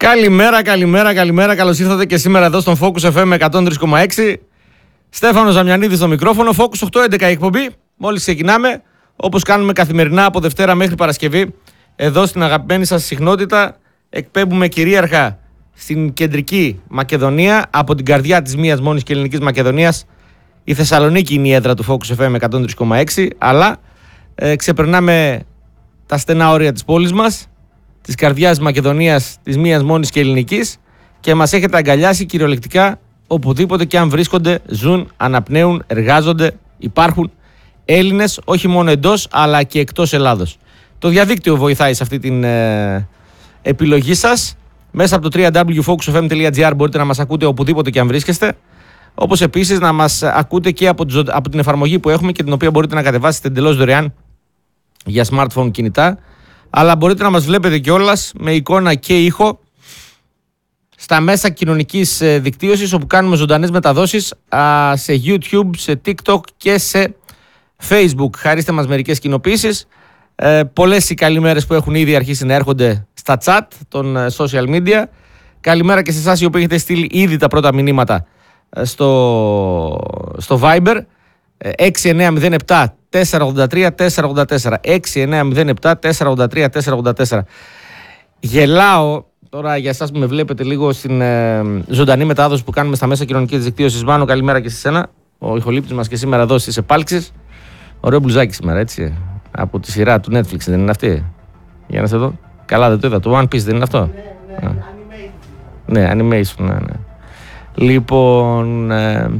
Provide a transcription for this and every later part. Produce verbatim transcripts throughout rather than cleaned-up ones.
Καλημέρα, καλημέρα, καλημέρα. Καλώς ήρθατε και σήμερα εδώ στον Focus εφ εμ εκατόν τρία κόμμα έξι. Στέφανος Ζαμιανίδης στο μικρόφωνο. Focus οκτώ έντεκα η εκπομπή. Μόλις ξεκινάμε, όπως κάνουμε καθημερινά από Δευτέρα μέχρι Παρασκευή, εδώ στην αγαπημένη σας συχνότητα, εκπέμπουμε κυρίαρχα στην κεντρική Μακεδονία, από την καρδιά της μίας μόνης και ελληνικής Μακεδονίας. Η Θεσσαλονίκη είναι η έδρα του Focus εφ εμ εκατόν τρία κόμμα έξι, αλλά ε, ξεπερνάμε τα στενά όρια της πόλης μας, της καρδιάς της Μακεδονίας, της μίας μόνης και ελληνικής, και μας έχετε αγκαλιάσει κυριολεκτικά οπουδήποτε και αν βρίσκονται, ζουν, αναπνέουν, εργάζονται, υπάρχουν Έλληνες, όχι μόνο εντός αλλά και εκτός Ελλάδος. Το διαδίκτυο βοηθάει σε αυτή την ε, επιλογή σας. Μέσα από το double-u double-u double-u τελεία focus f m τελεία g r μπορείτε να μας ακούτε οπουδήποτε και αν βρίσκεστε. Όπως επίσης να μας ακούτε και από, από την εφαρμογή που έχουμε και την οποία μπορείτε να κατεβάσετε εντελώς δωρεάν για smartphone κινητά. Αλλά μπορείτε να μας βλέπετε κιόλας με εικόνα και ήχο στα μέσα κοινωνικής δικτύωσης, όπου κάνουμε ζωντανές μεταδόσεις α, σε YouTube, σε TikTok και σε Facebook. Χαρίστε μας μερικές κοινοποιήσεις. Ε, πολλές οι καλημέρες που έχουν ήδη αρχίσει να έρχονται στα chat των social media. Καλημέρα και σε εσάς οι οποίοι έχετε στείλει ήδη τα πρώτα μηνύματα στο, στο Viber. έξι εννιά μηδέν επτά τέσσερα ογδόντα τρία τέσσερα ογδόντα τέσσερα έξι εννιά μηδέν επτά τέσσερα ογδόντα τρία τέσσερα ογδόντα τέσσερα. Γελάω τώρα για εσάς που με βλέπετε λίγο στην ε, ζωντανή μετάδοση που κάνουμε στα μέσα κοινωνικής δικτύωσης. Μάνο, καλημέρα και σε σένα. Ο ηχολήπτης μας και σήμερα εδώ στις επάλξεις. Ωραίο μπλουζάκι σήμερα, έτσι. Από τη σειρά του Netflix, δεν είναι αυτή? Για να σε δω. Καλά, δεν το είδα. Το One Piece δεν είναι αυτό? Ναι, ναι, animation. Ναι, animation, ναι, ναι. Λοιπόν, ε,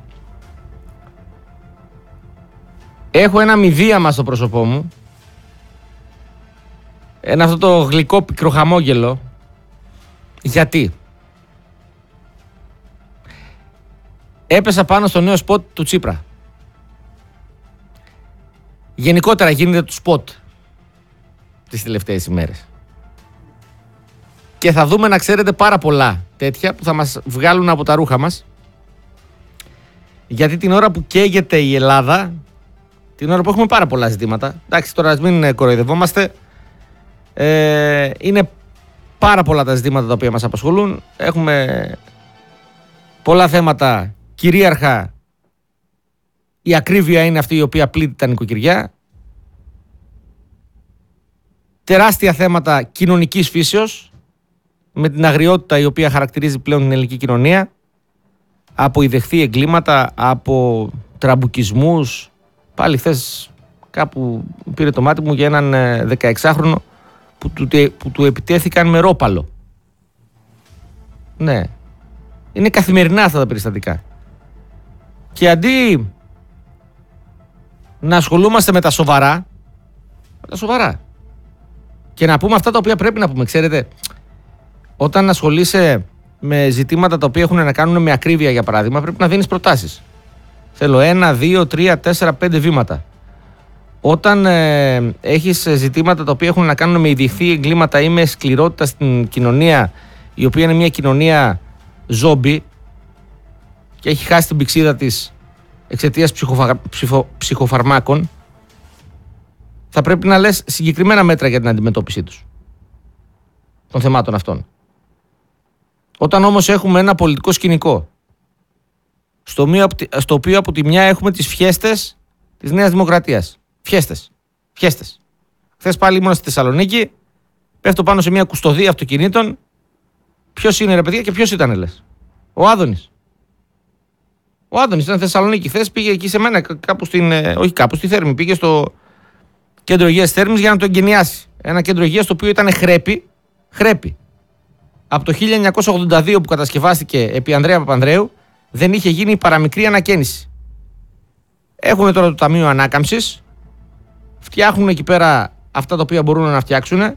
έχω ένα μηδίαμα στο πρόσωπό μου. Ένα αυτό το γλυκό πικροχαμόγελο. Γιατί? Έπεσα πάνω στο νέο σποτ του Τσίπρα. Γενικότερα γίνεται του σποτ τις τελευταίες ημέρες. Και θα δούμε, να ξέρετε, πάρα πολλά τέτοια που θα μας βγάλουν από τα ρούχα μας. Γιατί την ώρα που καίγεται η Ελλάδα, την ώρα που έχουμε πάρα πολλά ζητήματα, εντάξει, τώρα ας μην κοροϊδευόμαστε, ε, είναι πάρα πολλά τα ζητήματα τα οποία μας απασχολούν. Έχουμε πολλά θέματα. Κυρίαρχα η ακρίβεια είναι αυτή η οποία πλήττει τα νοικοκυριά. Τεράστια θέματα κοινωνικής φύσεως, με την αγριότητα η οποία χαρακτηρίζει πλέον την ελληνική κοινωνία, από ιδεχθή εγκλήματα, από τραμπουκισμούς. Πάλι χθες κάπου πήρε το μάτι μου για έναν δεκαεξάχρονο που του, που του επιτέθηκαν με ρόπαλο. Ναι. Είναι καθημερινά αυτά τα περιστατικά. Και αντί να ασχολούμαστε με τα σοβαρά, με τα σοβαρά, και να πούμε αυτά τα οποία πρέπει να πούμε, ξέρετε, όταν ασχολείσαι με ζητήματα τα οποία έχουν να κάνουν με ακρίβεια, για παράδειγμα, πρέπει να δίνεις προτάσεις. Θέλω ένα, δύο, τρία, τέσσερα, πέντε βήματα. Όταν ε, έχεις ζητήματα τα οποία έχουν να κάνουν με ιδιαιχθή εγκλήματα ή με σκληρότητα στην κοινωνία, η οποία είναι μια κοινωνία ζόμπι και έχει χάσει την πηξίδα της εξαιτίας ψυχοφα... ψυχο... ψυχοφαρμάκων, θα πρέπει να λες συγκεκριμένα μέτρα για την αντιμετώπιση τους, των θεμάτων αυτών. Όταν όμως έχουμε ένα πολιτικό σκηνικό στο, μία, στο οποίο από τη μια έχουμε τις φιέστες της Νέας Δημοκρατίας. Φιέστες. Φιέστες. Χθες πάλι ήμουν στη Θεσσαλονίκη, πέφτω πάνω σε μια κουστοδία αυτοκινήτων. Ποιος είναι, ρε παιδιά, και ποιος ήταν, λες? Ο Άδωνης. Ο Άδωνης ήταν στη Θεσσαλονίκη. Χθες πήγε εκεί σε μένα, κάπου στην, όχι κάπου, στη Θέρμη. Πήγε στο κέντρο υγείας Θέρμης για να το εγκαινιάσει. Ένα κέντρο υγείας το οποίο ήταν χρέπι. Χρέπι. Από το χίλια εννιακόσια ογδόντα δύο που κατασκευάστηκε επί Ανδρέα Παπανδρέου, δεν είχε γίνει παραμικρή ανακαίνιση. Έχουν τώρα το Ταμείο Ανάκαμψης. Φτιάχνουν εκεί πέρα αυτά τα οποία μπορούν να φτιάξουν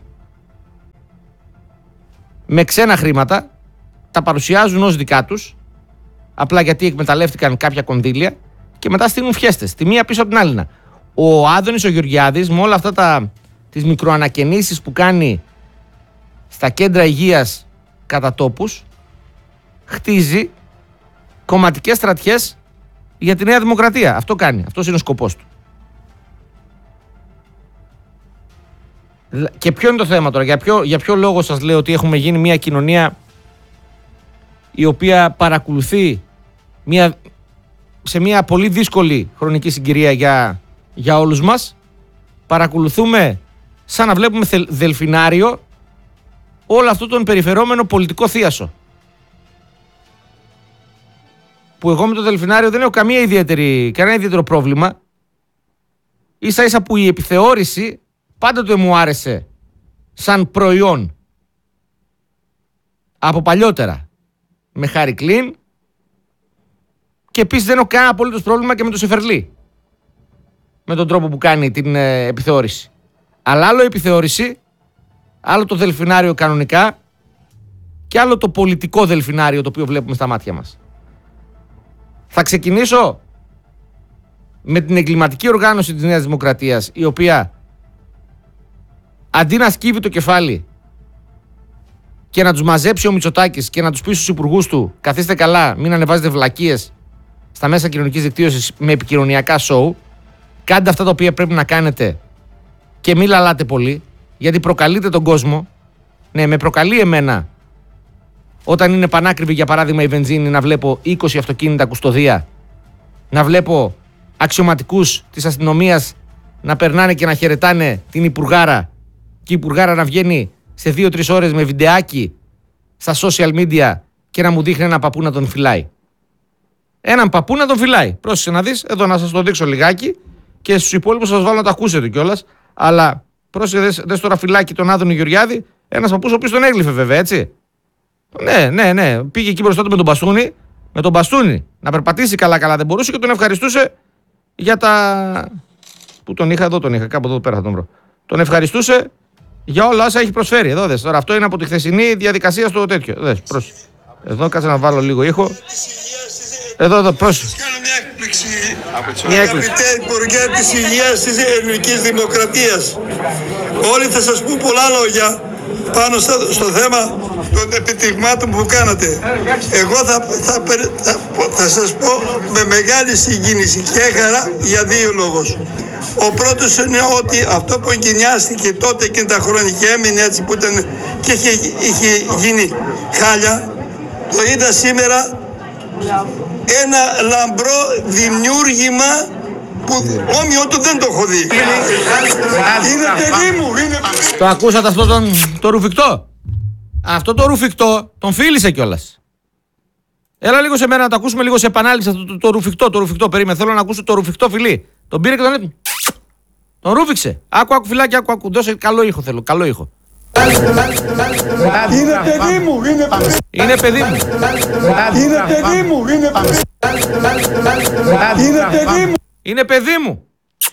με ξένα χρήματα, τα παρουσιάζουν ως δικά τους, απλά γιατί εκμεταλλεύτηκαν κάποια κονδύλια, και μετά στείλουν φιέστες, τη μία πίσω από την άλλη. Ο Άδωνης ο Γεωργιάδης, με όλα αυτά τα, τις μικροανακαινήσεις που κάνει στα κέντρα υγείας κατά τόπους, χτίζει κομματικές στρατιές για τη Νέα Δημοκρατία. Αυτό κάνει, αυτός είναι ο σκοπός του. Και ποιο είναι το θέμα τώρα, για ποιο, για ποιο λόγο σας λέω ότι έχουμε γίνει μια κοινωνία η οποία παρακολουθεί μια, σε μια πολύ δύσκολη χρονική συγκυρία για, για όλους μας. Παρακολουθούμε σαν να βλέπουμε δελφινάριο όλο αυτό τον περιφερόμενο πολιτικό θίασο. Που εγώ με το δελφινάριο δεν έχω καμία ιδιαίτερη, κανένα ιδιαίτερο πρόβλημα. Ίσα ίσα που η επιθεώρηση πάντοτε μου άρεσε σαν προϊόν από παλιότερα με Χάρη Κλίν, και επίσης δεν έχω κανένα απολύτως πρόβλημα και με το Σεφερλί με τον τρόπο που κάνει την ε, επιθεώρηση. Αλλά άλλο η επιθεώρηση, άλλο το δελφινάριο κανονικά και άλλο το πολιτικό δελφινάριο το οποίο βλέπουμε στα μάτια μας. Θα ξεκινήσω με την εγκληματική οργάνωση της Νέας Δημοκρατίας, η οποία αντί να σκύβει το κεφάλι και να τους μαζέψει ο Μητσοτάκης και να τους πει στους υπουργούς του καθίστε καλά, μην ανεβάζετε βλακίες στα μέσα κοινωνικής δικτύωσης με επικοινωνιακά σοου, κάντε αυτά τα οποία πρέπει να κάνετε και μην λαλάτε πολύ, γιατί προκαλείτε τον κόσμο. Ναι, με προκαλεί εμένα όταν είναι πανάκριβη για παράδειγμα η βενζίνη να βλέπω είκοσι αυτοκίνητα κουστοδία, να βλέπω αξιωματικούς της αστυνομίας να περνάνε και να χαιρετάνε την υπουργάρα και η υπουργάρα να βγαίνει σε δύο τρεις ώρες με βιντεάκι στα social media και να μου δείχνει έναν παππού να τον φυλάει. Έναν παππού να τον φυλάει. Πρόσεξε να δεις, εδώ να σας το δείξω λιγάκι και στους υπόλοιπους σας βάλω να το ακούσετε κιόλας. Αλλά πρόσεξε, δες, δες τώρα φυλάκι τον Άδωνη Γεωργιάδη, ένας παππούς ο οποίος τον έγλυφε βέβαια, έτσι. Ναι, ναι, ναι. Πήγε εκεί μπροστά του με τον μπαστούνι, με τον μπαστούνι να περπατήσει καλά-καλά δεν μπορούσε και τον ευχαριστούσε για τα. Πού τον είχα, εδώ τον είχα, κάπου εδώ πέρα θα τον βρω. Τον ευχαριστούσε για όλα όσα έχει προσφέρει. Εδώ δες. Τώρα αυτό είναι από τη χθεσινή διαδικασία στο τέτοιο. Δες, πρόσεχε. Εδώ κάτσε να βάλω λίγο ήχο. Εδώ, εδώ, πρόσεχε. Κάνω μια έκπληξη. Αγαπητέ Υπουργέ της Υγείας της Ελληνικής Δημοκρατίας. Όλοι θα σας πούν πολλά λόγια πάνω στο, στο θέμα των επιτυγμάτων που κάνατε. Εγώ θα, θα, θα, θα σας πω με μεγάλη συγκίνηση και χαρά για δύο λόγους. Ο πρώτος είναι ότι αυτό που εγκαινιάστηκε τότε εκείνη τα χρόνια και έμεινε έτσι που ήταν και είχε, είχε γίνει χάλια, το είδα σήμερα ένα λαμπρό δημιούργημα που όμοιο του δεν το έχω δει. Είναι παιδί μου, είναι παιδί. Το ακούσατε αυτό τον, το ρουφικτό. Αυτό το ρουφικτό τον φίλησε κιόλας. Έλα λίγο σε μένα να το ακούσουμε λίγο σε επανάληψη αυτό το, το, το ρουφικτό, το ρουφικτό. Περίμενε, θέλω να ακούσω το ρουφικτό φιλί. Τον πήρε και τον έκανε. Τον ρούφιξε. Άκου, άκου φιλάκι, άκου, άκου. Δώσε καλό ήχο θέλω, καλό ήχο. Είναι παιδί μου, είναι παιδί. Είναι παιδί μου. Είναι παιδί μου, είναι παιδί. Είναι παιδί μου. Είναι παιδί μου.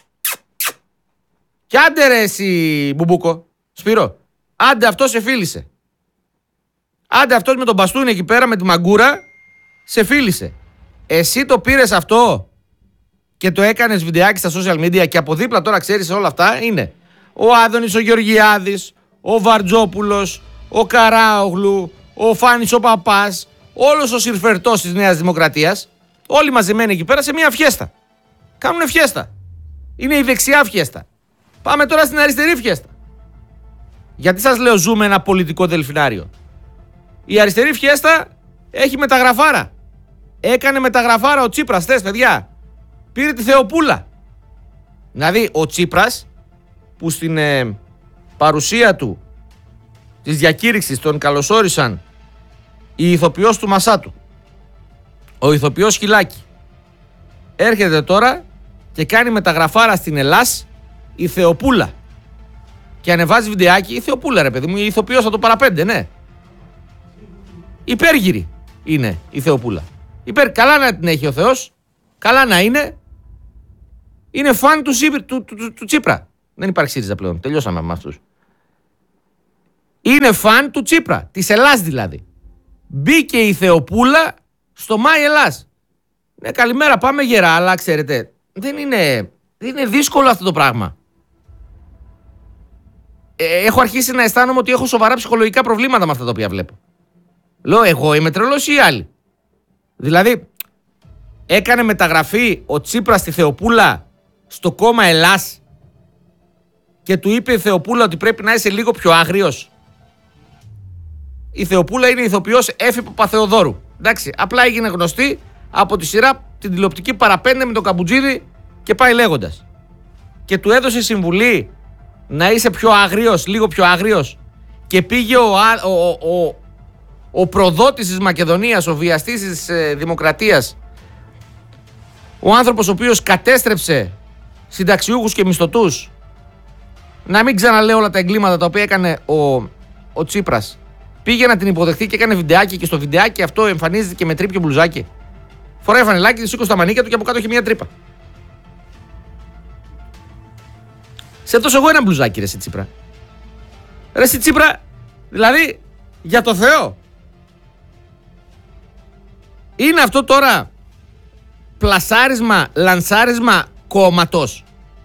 Κι άντε ρε εσύ Μπουμπούκο, Σπύρο. Άντε αυτός σε φίλησε. Άντε αυτός με τον μπαστούνι εκεί πέρα με τη μαγκούρα σε φίλησε. Εσύ το πήρες αυτό και το έκανες βιντεάκι στα social media και από δίπλα τώρα ξέρεις όλα αυτά είναι ο Άδωνης ο Γεωργιάδης, ο Βαρτζόπουλος, ο Καράογλου, ο Φάνης ο Παπάς, όλος ο συρφερτός της Νέας Δημοκρατίας, όλοι μαζεμένοι εκεί πέρα σε μια φιέστα. Κάνουνε φιέστα. Είναι η δεξιά φιέστα. Πάμε τώρα στην αριστερή φιέστα. Γιατί σας λέω ζούμε ένα πολιτικό δελφινάριο. Η αριστερή φιέστα έχει μεταγραφάρα. Έκανε μεταγραφάρα ο Τσίπρας, θες παιδιά. Πήρε τη Θεοπούλα. Δηλαδή ο Τσίπρας που στην ε, παρουσία του της διακήρυξης τον καλωσόρισαν η ηθοποιός του Μασάτου, ο ηθοποιός Χιλάκη, έρχεται τώρα και κάνει μεταγραφάρα στην Ελλάς η Θεοπούλα και ανεβάζει βιντεάκι η Θεοπούλα ρε παιδί μου, η ηθοποιός από το παραπέντε, ναι. Υπέργυρη είναι η Θεοπούλα. Υπέρ, καλά να την έχει ο Θεός, καλά να είναι. Είναι φαν του, του, του, του, του Τσίπρα. Δεν υπάρχει ΣΥΡΙΖΑ πλέον, τελειώσαμε με αυτούς. Είναι φαν του Τσίπρα, της Ελλάς δηλαδή. Μπήκε η Θεοπούλα στο Μάη Ελλάς. Ναι, καλημέρα, πάμε γερά, αλλά ξέρετε, δεν είναι, δεν είναι δύσκολο αυτό το πράγμα. Ε, έχω αρχίσει να αισθάνομαι ότι έχω σοβαρά ψυχολογικά προβλήματα με αυτά τα οποία βλέπω. Λέω, εγώ είμαι τρελός ή οι άλλοι. Δηλαδή, έκανε μεταγραφή ο Τσίπρας στη Θεοπούλα στο κόμμα Ελλάς και του είπε η Θεοπούλα ότι πρέπει να είσαι λίγο πιο άγριος. Η Θεοπούλα είναι ηθοποιός Έφη Παπαθεοδόρου. Εντάξει, απλά έγινε γνωστή από τη σειρά την τηλεοπτική Παραπέντε με τον Καμπουτζίδη και πάει λέγοντας. Και του έδωσε συμβουλή να είσαι πιο άγριος, λίγο πιο άγριος, και πήγε ο, ο, ο, ο, ο προδότης της Μακεδονίας, ο βιαστής της ε, Δημοκρατίας, ο άνθρωπος ο οποίος κατέστρεψε συνταξιούχους και μισθωτούς, να μην ξαναλέω όλα τα εγκλήματα τα οποία έκανε ο, ο Τσίπρας, πήγε να την υποδεχτεί και έκανε βιντεάκι, και στο βιντεάκι αυτό εμφανίζεται και με τρίπιο μπλουζάκι. Φοράει φανελάκι, σήκωσε τα μανίκια του και από κάτω έχει μια τρύπα. Σε τόσο εγώ ένα μπλουζάκι, ρε εσύ Τσίπρα. Ρε εσύ Τσίπρα, δηλαδή, για το Θεό. Είναι αυτό τώρα πλασάρισμα, λανσάρισμα κόμματος.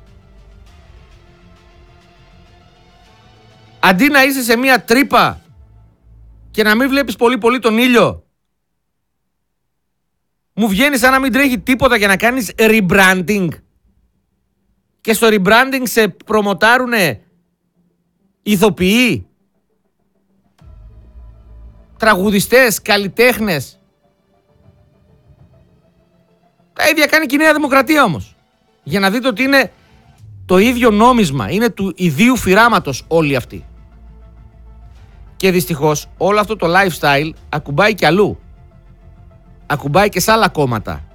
Αντί να είσαι σε μια τρύπα και να μην βλέπεις πολύ πολύ τον ήλιο, μου βγαίνει σαν να μην τρέχει τίποτα για να κάνεις rebranding. Και στο rebranding σε προμοτάρουνε ηθοποιοί, τραγουδιστές, καλλιτέχνες. Τα ίδια κάνει και η Νέα Δημοκρατία όμως. Για να δείτε ότι είναι το ίδιο νόμισμα, είναι του ιδίου φυράματος όλοι αυτοί. Και δυστυχώς όλο αυτό το lifestyle ακουμπάει κι αλλού. Ακουμπάει και σε άλλα κόμματα.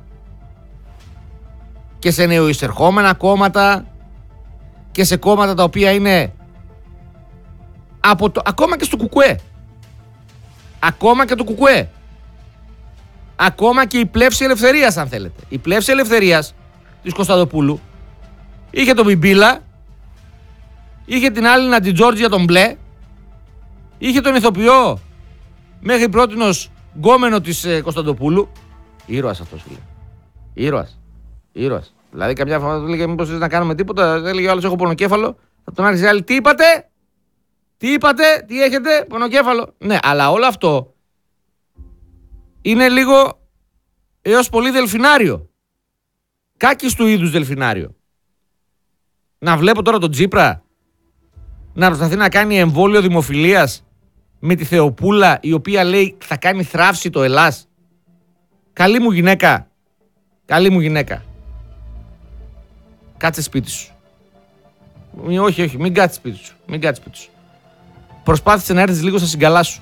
Και σε νεοεισερχόμενα κόμματα και σε κόμματα τα οποία είναι από το, ακόμα και στο Κουκουέ. Ακόμα και το Κουκουέ. Ακόμα και η πλεύση ελευθερίας, αν θέλετε. Η πλεύση ελευθερίας της Κωνσταντοπούλου είχε τον Μπιμπίλα, είχε την άλλη την Τζόρτζια τον μπλε, είχε τον ηθοποιό μέχρι πρότινος γκόμενο της ε, Κωνσταντοπούλου. Ήρωας αυτός, φίλε. Ήρωας. Ήρωας. Δηλαδή, καμιά φορά του λέγε μήπως θες να κάνουμε τίποτα. Έλεγε ο άλλος: έχω πονοκέφαλο. Θα τον άρχισε άλλη: τι είπατε, τι είπατε, τι έχετε, πονοκέφαλο. Ναι, αλλά όλο αυτό είναι λίγο έως πολύ δελφινάριο. Κάκης του είδους δελφινάριο. Να βλέπω τώρα τον Τσίπρα να προσπαθεί να κάνει εμβόλιο δημοφιλίας με τη Θεοπούλα, η οποία λέει θα κάνει θράψη το Ελλάς. Καλή μου γυναίκα. Καλή μου γυναίκα. Κάτσε σπίτι σου. Όχι, όχι, μην κάτσε σπίτι σου. Μην κάτσε σπίτι σου. Προσπάθησε να έρθεις λίγο στα συγκαλά σου.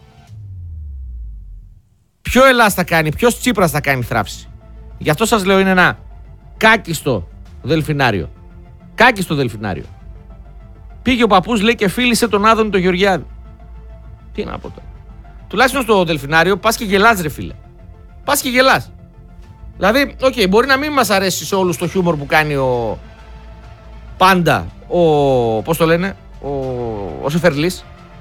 Ποιο Ελλάς θα κάνει, ποιος Τσίπρας θα κάνει θράψη. Γι' αυτό σας λέω είναι ένα κάκιστο δελφινάριο. Κάκιστο δελφινάριο. Πήγε ο παππούς, λέει, και φίλησε τον Άδωνη τον Γεωργιάδη. Τι να πω τώρα. Τουλάχιστον στο δελφινάριο πας και γελάς, ρε φίλε. Πας και γελάς. Δηλαδή, οκ, okay, μπορεί να μην μας αρέσει σε όλους το χιούμορ που κάνει ο πάντα, ο, πώς το λένε, ο, ο Σεφερλής.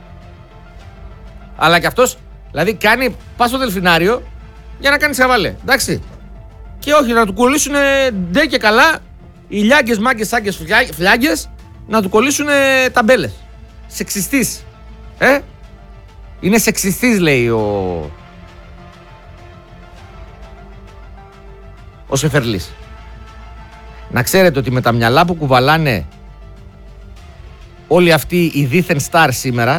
Αλλά και αυτός, δηλαδή, κάνει, πας στο δελφινάριο για να κάνει χαβαλέ, εντάξει. Και όχι, να του κολλήσουν ντε και καλά οι λιάγκες, μάγκες, σάγκες, φλιάγκες, να του κολλήσουν ταμπέλες. Σεξιστής. Ε, είναι σεξιστής, λέει ο... ο Σεφερλής. Να ξέρετε ότι με τα μυαλά που κουβαλάνε όλοι αυτοί οι δίθεν στάρ σήμερα,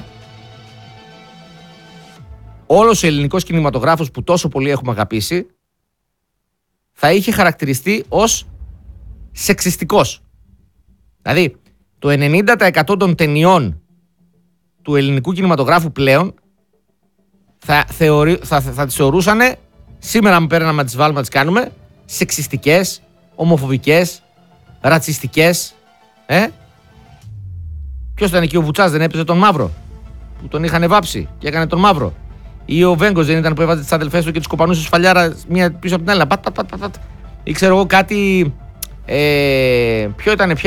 όλος ο ελληνικός κινηματογράφος που τόσο πολύ έχουμε αγαπήσει θα είχε χαρακτηριστεί ως σεξιστικός. Δηλαδή, το ενενήντα τοις εκατό των ταινιών του ελληνικού κινηματογράφου πλέον θα, θεωρεί, θα, θα, θα τις θεωρούσαν, σήμερα με παίρναμε να τις βάλουμε να τις κάνουμε, σεξιστικές, ομοφοβικές, ρατσιστικές. Ε? Ποιος ήταν εκεί, ο Βουτσάς δεν έπαιζε τον μαύρο που τον είχαν βάψει και έκανε τον μαύρο? Ή ο Βέγκος δεν ήταν που έβαζε τις αδελφές του και τις κοπανούσε σφαλιάρα μία πίσω από την άλλη? Πατ, πατ, πατ, πατ. Ή ξέρω εγώ κάτι. Ε, ποιο ήταν,